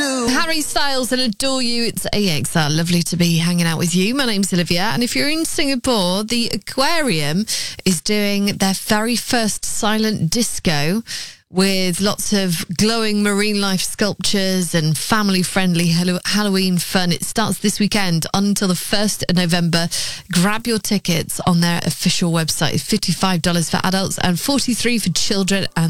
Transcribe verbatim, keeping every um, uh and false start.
you. Harry Styles and Adore You. It's A X R. Lovely to be hanging out with you. My name's Olivia. And if you're in Singapore, the Aquarium is doing their very first silent disco with lots of glowing marine life sculptures and family-friendly Halloween fun. It starts this weekend until the first of November. Grab your tickets on their official website. It's fifty-five dollars for adults and forty-three dollars for children and